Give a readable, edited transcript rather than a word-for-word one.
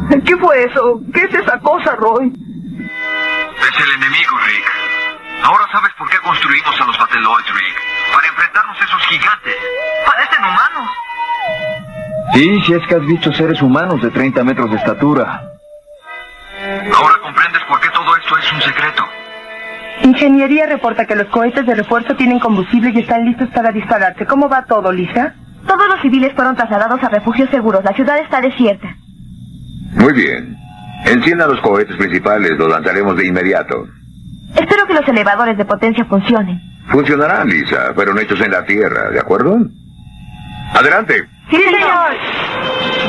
¿Qué fue eso? ¿Qué es esa cosa, Roy? Es el enemigo, Rick. Ahora sabes por qué construimos a los Batelloids, Rick. Para enfrentarnos a esos gigantes. Parecen humanos. Sí, si es que has visto seres humanos de 30 metros de estatura. Ahora comprendes por qué todo esto es un secreto. Ingeniería reporta que los cohetes de refuerzo tienen combustible y están listos para dispararse. ¿Cómo va todo, Lisa? Todos los civiles fueron trasladados a refugios seguros. La ciudad está desierta. Muy bien. Enciendan los cohetes principales, los lanzaremos de inmediato. Espero que los elevadores de potencia funcionen. Funcionarán, Lisa. Fueron hechos en la Tierra, ¿de acuerdo? ¡Adelante! ¡Sí, señor!